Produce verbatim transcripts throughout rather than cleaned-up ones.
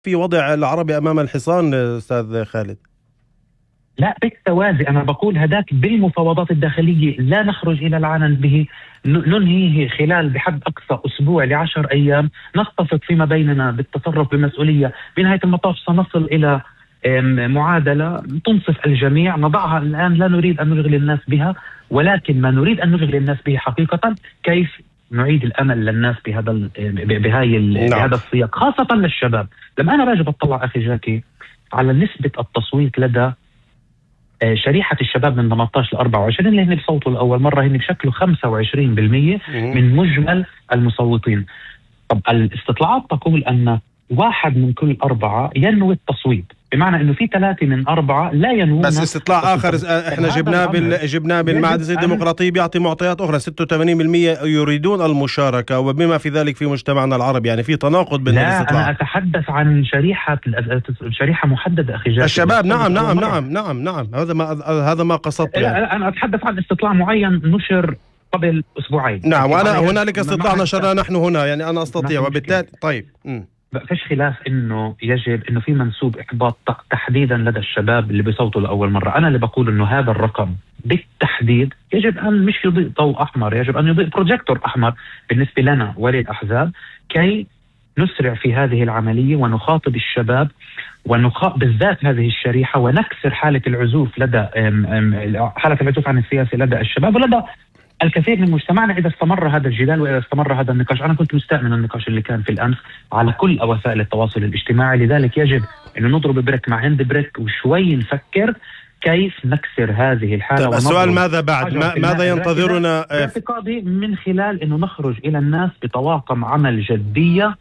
في وضع العربي أمام الحصان أستاذ خالد؟ لا بالتوازي، أنا بقول هذاك بالمفاوضات الداخلية لا نخرج إلى العلن به، ننهيه خلال بحد أقصى أسبوع لعشر أيام، نتفق فيما بيننا بالتصرف بمسؤولية. بنهاية المطاف سنصل إلى معادلة تنصف الجميع، نضعها الآن، لا نريد أن نشغل الناس بها، ولكن ما نريد أن نشغل الناس به حقيقة كيف نعيد الأمل للناس بهذا بهاي بهذا السياق، خاصة للشباب. لما أنا راجع بطلع أخي جاكي على نسبة التصويت لدى شريحة الشباب من ثمانية عشر ل أربعة وعشرين اللي هن بصوتوا لأول مرة، هن بشكل خمسة وعشرين بالمئة من مجمل المصوتين. طب الاستطلاعات تقول أن واحد من كل أربعة ينوي التصويت، بمعنى انه في ثلاثة من أربعة لا ينوون. بس استطلاع آخر احنا جبناه بال... جبناه بالمعهد الديمقراطي بيعطي معطيات أخرى، ستة وثمانين بالمئة يريدون المشاركة وبما في ذلك في مجتمعنا العربي، يعني في تناقض بين الاستطلاع. لا أنا أتحدث عن شريحة شريحة محددة أخي جاكي، الشباب. نعم نعم نعم نعم نعم هذا ما هذا ما قصدت يعني. لا أنا أتحدث عن استطلاع معين نشر قبل أسبوعين. نعم، وأنا هنالك استطلاع نشرنا نحن هنا، يعني أنا أستطيع وبالتالي طيب م. فيش خلاف انه يجب انه في منسوب احباط تحديدا لدى الشباب اللي بيصوتوا لاول مره. انا اللي بقول انه هذا الرقم بالتحديد يجب ان مش يضيء ضوء احمر، يجب ان يضيء بروجيكتور احمر بالنسبه لنا وللاحزاب، كي نسرع في هذه العمليه ونخاطب الشباب ونخاطب بالذات هذه الشريحه، ونكسر حاله العزوف لدى حاله العزوف عن السياسه لدى الشباب ولدى الكثير من مجتمعنا. إذا استمر هذا الجدال وإذا استمر هذا النقاش، أنا كنت مستاء من النقاش اللي كان في الأمس على كل وسائل التواصل الاجتماعي، لذلك يجب أن نضرب بريك مع هند بريك وشوي نفكر كيف نكسر هذه الحالة. طيب السؤال ماذا بعد؟ ما ماذا ينتظرنا؟ باعتقادي من خلال أنه نخرج إلى الناس بطواقم عمل جدية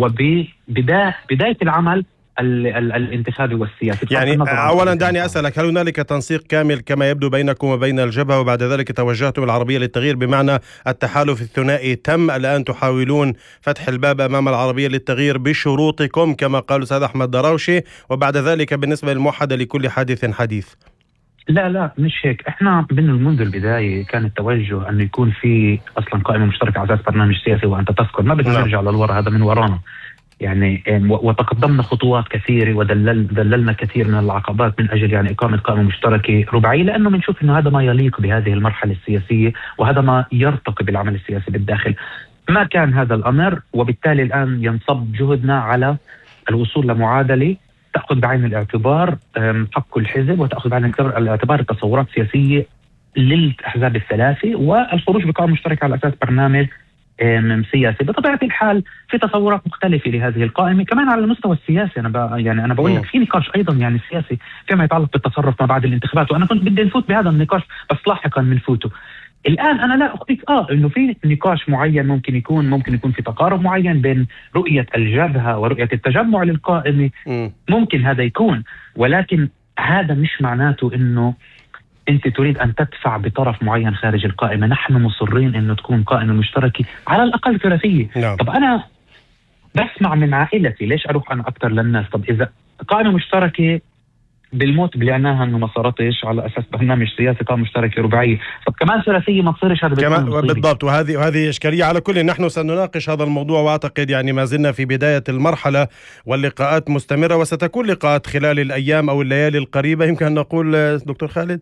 وبداية بداية العمل الانتخابي والسياسي. يعني أولا دعني أسألك، هل هنالك تنسيق كامل كما يبدو بينكم وبين الجبهة وبعد ذلك توجهتم العربية للتغيير، بمعنى التحالف الثنائي تم الآن تحاولون فتح الباب أمام العربية للتغيير بشروطكم كما قال الأستاذ أحمد دراوشي، وبعد ذلك بالنسبة للموحدة لكل حادث حديث؟ لا لا مش هيك، احنا من منذ البداية كان التوجه أن يكون في أصلا قائمة مشتركة على أساس برنامج سياسي، وأنت تذكر ما بدنا نرجع للوراء، هذا من ورانا يعني، وتقدمنا خطوات كثيرة ودلل دللنا كثير من العقبات من أجل يعني إقامة قائمة مشتركة رباعية، لأنه بنشوف إنه هذا ما يليق بهذه المرحلة السياسية وهذا ما يرتقي بالعمل السياسي بالداخل. ما كان هذا الأمر، وبالتالي الآن ينصب جهدنا على الوصول لمعادلة تأخذ بعين الاعتبار حق كل حزب وتأخذ بعين الاعتبار التصورات السياسية للأحزاب الثلاثة، والخروج بقائمة مشتركة على أساس برنامج سياسي. بطبيعة الحال في تصورات مختلفة لهذه القائمة كمان على المستوى السياسي. أنا يعني أنا بقول لك في نقاش أيضا يعني سياسي فيما يتعلق بالتصرف ما بعد الانتخابات، وأنا كنت بدي نفوت بهذا النقاش بس لاحقا بنفوته. الآن أنا لا أخفيك آه إنه في نقاش معين ممكن يكون ممكن يكون في تقارب معين بين رؤية الجبهة ورؤية التجمع للقائمة، ممكن هذا يكون، ولكن هذا مش معناته إنه أنت تريد أن تدفع بطرف معين خارج القائمة. نحن مصرين أنه تكون قائمة مشتركة على الأقل ثلاثية. نعم. طب أنا بسمع من عائلتي، ليش أروح أنا أكثر للناس؟ طب إذا قائمة مشتركة بالموت بلعناها أنه ما صارتش على أساس برنامج سياسي قائمة مشتركة رباعية، طب كمان ثلاثية ما تصيرش، هذا كمان بالضبط. وهذه وهذه إشكالية. على كل نحن سنناقش هذا الموضوع، وأعتقد يعني ما زلنا في بداية المرحلة واللقاءات مستمرة، وستكون لقاءات خلال الأيام أو الليالي القريبة يمكن أن نقول دكتور خالد.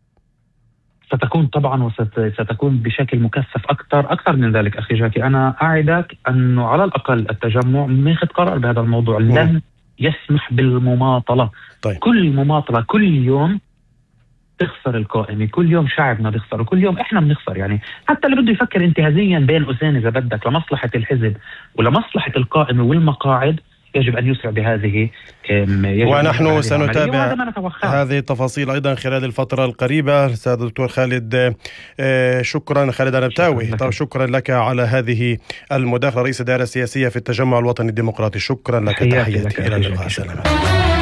ستكون طبعا وستكون بشكل مكثف أكثر أكثر من ذلك أخي جاكي. أنا أعدك أنه على الأقل التجمع ماخذ قرار بهذا الموضوع، لن يسمح بالمماطلة. طيب. كل مماطلة كل يوم تخسر القائمة، كل يوم شعبنا بيخسر وكل يوم إحنا بنخسر. يعني حتى اللي بده يفكر انتهازيا بين قوسين إذا بدك لمصلحة الحزب ولمصلحة القائمة والمقاعد يجب أن يسرع بهذه. ونحن سنتابع هذه التفاصيل أيضا خلال الفترة القريبة. السيد الدكتور خالد، شكرا خالد النبتاوي، طيب شكرا لك على هذه المداخلة، رئيس الدائرة السياسية في التجمع الوطني الديمقراطي. شكرا لك، تحياتي، إلى اللقاء، سلام.